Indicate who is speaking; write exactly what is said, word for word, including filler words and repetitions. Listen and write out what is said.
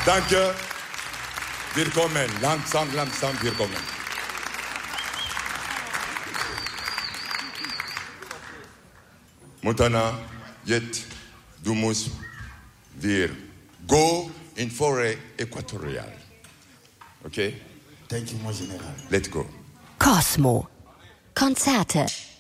Speaker 1: Danke. Willkommen. Langsam, langsam, willkommen. Montana, jetzt, du musst wir go in Forêt équatoriale. Okay?
Speaker 2: Thank you, mon General.
Speaker 1: Let's go.
Speaker 3: Cosmo. Konzerte.